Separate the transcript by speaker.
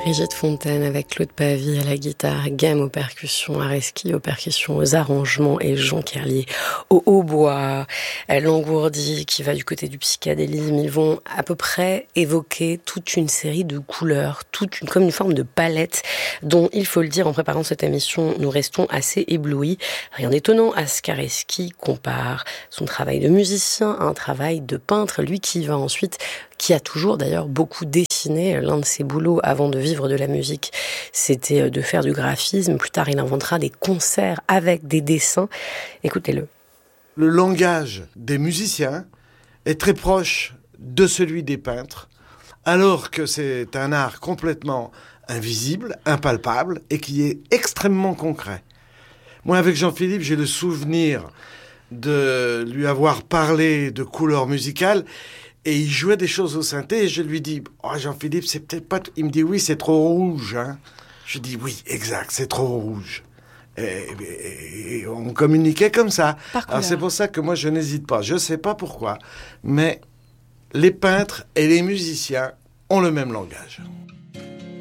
Speaker 1: Brigitte Fontaine avec Claude Pavie à la guitare, Game aux percussions, Areski aux percussions, aux arrangements et Jean Kerlier au hautbois, Langourdi qui va du côté du psychédélisme. Ils vont à peu près évoquer toute une série de couleurs, comme une forme de palette dont, il faut le dire, en préparant cette émission, nous restons assez éblouis. Rien d'étonnant à ce qu'Areski compare son travail de musicien à un travail de peintre, lui qui a toujours d'ailleurs beaucoup dessiné. L'un de ses boulots avant de vivre de la musique, c'était de faire du graphisme. Plus tard, il inventera des concerts avec des dessins. Écoutez-le.
Speaker 2: Le langage des musiciens est très proche de celui des peintres, alors que c'est un art complètement invisible, impalpable, et qui est extrêmement concret. Moi, avec Jean-Philippe, j'ai le souvenir de lui avoir parlé de couleurs musicales, et il jouait des choses au synthé, et je lui dis « Oh, Jean-Philippe, c'est peut-être pas... » Il me dit « Oui, c'est trop rouge. Hein. » Je dis « Oui, exact, c'est trop rouge. » Et on communiquait comme ça. Alors c'est pour ça que moi, je n'hésite pas. Je ne sais pas pourquoi, mais les peintres et les musiciens ont le même langage.